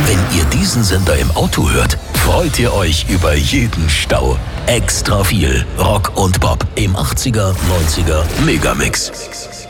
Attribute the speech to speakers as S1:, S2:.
S1: Wenn ihr diesen Sender im Auto hört, freut ihr euch über jeden Stau. Extra viel Rock und Pop im 80er, 90er Megamix.